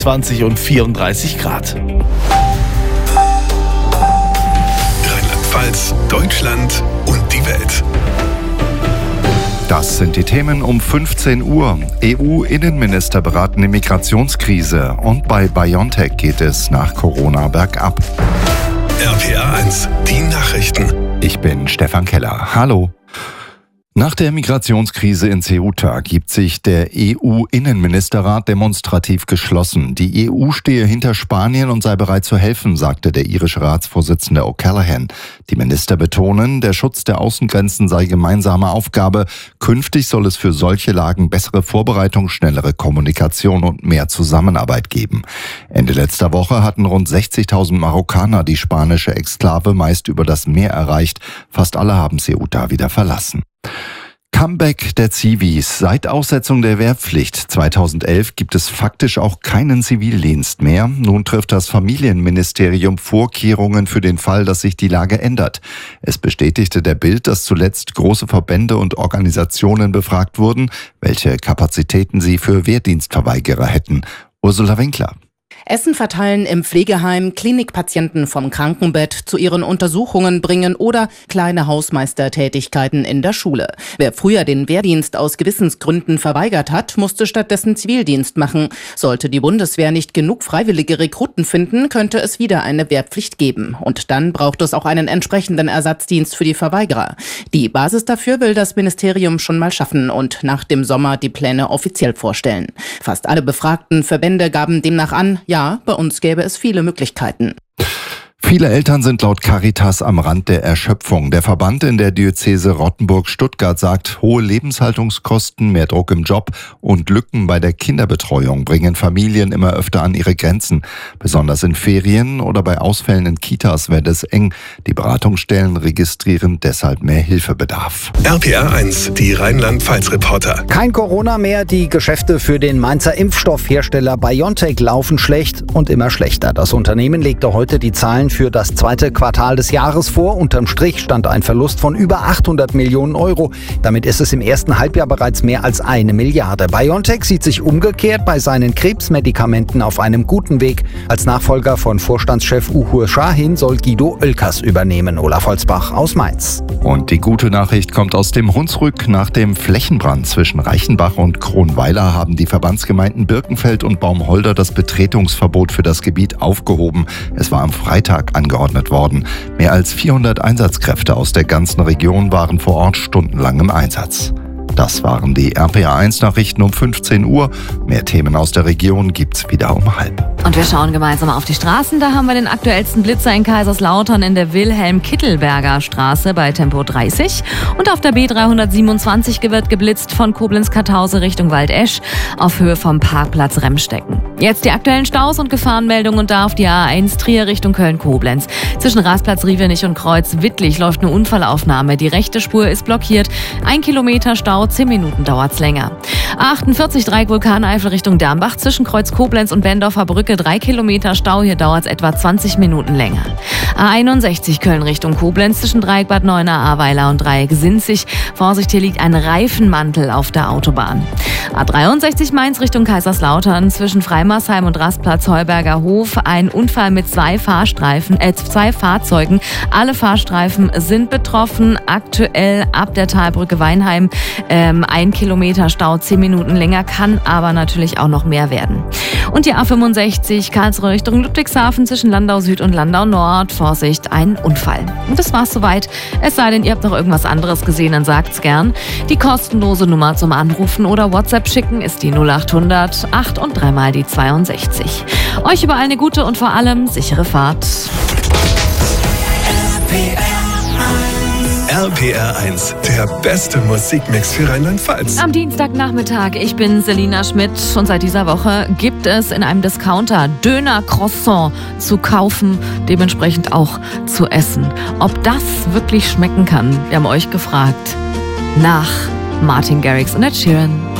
20 und 34 Grad. Rheinland-Pfalz, Deutschland und die Welt. Das sind die Themen um 15 Uhr. EU-Innenminister beraten die Migrationskrise und bei BioNTech geht es nach Corona bergab. RPA 1, die Nachrichten. Ich bin Stefan Keller. Hallo. Nach der Migrationskrise in Ceuta gibt sich der EU-Innenministerrat demonstrativ geschlossen. Die EU stehe hinter Spanien und sei bereit zu helfen, sagte der irische Ratsvorsitzende O'Callaghan. Die Minister betonen, der Schutz der Außengrenzen sei gemeinsame Aufgabe. Künftig soll es für solche Lagen bessere Vorbereitung, schnellere Kommunikation und mehr Zusammenarbeit geben. Ende letzter Woche hatten rund 60.000 Marokkaner die spanische Exklave meist über das Meer erreicht. Fast alle haben Ceuta wieder verlassen. Comeback der Zivis. Seit Aussetzung der Wehrpflicht 2011 gibt es faktisch auch keinen Zivildienst mehr. Nun trifft das Familienministerium Vorkehrungen für den Fall, dass sich die Lage ändert. Es bestätigte der Bild, dass zuletzt große Verbände und Organisationen befragt wurden, welche Kapazitäten sie für Wehrdienstverweigerer hätten. Ursula Winkler. Essen verteilen im Pflegeheim, Klinikpatienten vom Krankenbett zu ihren Untersuchungen bringen oder kleine Hausmeistertätigkeiten in der Schule. Wer früher den Wehrdienst aus Gewissensgründen verweigert hat, musste stattdessen Zivildienst machen. Sollte die Bundeswehr nicht genug freiwillige Rekruten finden, könnte es wieder eine Wehrpflicht geben. Und dann braucht es auch einen entsprechenden Ersatzdienst für die Verweigerer. Die Basis dafür will das Ministerium schon mal schaffen und nach dem Sommer die Pläne offiziell vorstellen. Fast alle befragten Verbände gaben demnach an, ja, bei uns gäbe es viele Möglichkeiten. Viele Eltern sind laut Caritas am Rand der Erschöpfung. Der Verband in der Diözese Rottenburg-Stuttgart sagt, hohe Lebenshaltungskosten, mehr Druck im Job und Lücken bei der Kinderbetreuung bringen Familien immer öfter an ihre Grenzen. Besonders in Ferien oder bei Ausfällen in Kitas werde es eng. Die Beratungsstellen registrieren deshalb mehr Hilfebedarf. RPA 1, die Rheinland-Pfalz-Reporter. Kein Corona mehr, die Geschäfte für den Mainzer Impfstoffhersteller BioNTech laufen schlecht und immer schlechter. Das Unternehmen legte heute die Zahlen für das zweite Quartal des Jahres vor. Unterm Strich stand ein Verlust von über 800 Millionen Euro. Damit ist es im ersten Halbjahr bereits mehr als 1 Milliarde. BioNTech sieht sich umgekehrt bei seinen Krebsmedikamenten auf einem guten Weg. Als Nachfolger von Vorstandschef Uhur Şahin soll Guido Oelkers übernehmen. Olaf Holzbach aus Mainz. Und die gute Nachricht kommt aus dem Hunsrück. Nach dem Flächenbrand zwischen Reichenbach und Kronweiler haben die Verbandsgemeinden Birkenfeld und Baumholder das Betretungsverbot für das Gebiet aufgehoben. Es war am Freitag angeordnet worden. Mehr als 400 Einsatzkräfte aus der ganzen Region waren vor Ort stundenlang im Einsatz. Das waren die RPA 1 Nachrichten um 15 Uhr. Mehr Themen aus der Region gibt's wieder um 12:30. Und wir schauen gemeinsam auf die Straßen. Da haben wir den aktuellsten Blitzer in Kaiserslautern in der Wilhelm-Kittelberger Straße bei Tempo 30. Und auf der B327 wird geblitzt von Koblenz-Kartause Richtung Waldesch auf Höhe vom Parkplatz Remstecken. Jetzt die aktuellen Staus und Gefahrenmeldungen und da auf die A1 Trier Richtung Köln-Koblenz. Zwischen Rasplatz Rievenich und Kreuz Wittlich läuft eine Unfallaufnahme. Die rechte Spur ist blockiert. 1 Kilometer Stau, 10 Minuten dauert's länger. A48 Dreieck Vulkaneifel Richtung Dambach zwischen Kreuz Koblenz und Bendorfer Brücke 3 Kilometer Stau. Hier dauert's etwa 20 Minuten länger. A61 Köln Richtung Koblenz zwischen Dreieck Bad Neuenahr-Ahrweiler und Dreieck Sinzig. Vorsicht, hier liegt ein Reifenmantel auf der Autobahn. A63 Mainz Richtung Kaiserslautern zwischen Freimarsheim und Rastplatz Heuberger Hof. Ein Unfall mit zwei Fahrzeugen. Alle Fahrstreifen sind betroffen. Aktuell ab der Talbrücke Weinheim 1 Kilometer Stau, 10 Minuten länger, kann aber natürlich auch noch mehr werden. Und die A65 Karlsruhe Richtung Ludwigshafen zwischen Landau Süd und Landau Nord. Vorsicht, ein Unfall. Und das war's soweit. Es sei denn, ihr habt noch irgendwas anderes gesehen, dann sagt's gern. Die kostenlose Nummer zum Anrufen oder WhatsApp schicken ist die 0800 8 und 3 mal die 62. Euch überall eine gute und vor allem sichere Fahrt. RPR 1, der beste Musikmix für Rheinland-Pfalz. Am Dienstagnachmittag, ich bin Selina Schmidt und seit dieser Woche gibt es in einem Discounter Döner-Croissant zu kaufen, dementsprechend auch zu essen. Ob das wirklich schmecken kann, wir haben euch gefragt. Nach Martin Garrix und Ed Sheeran.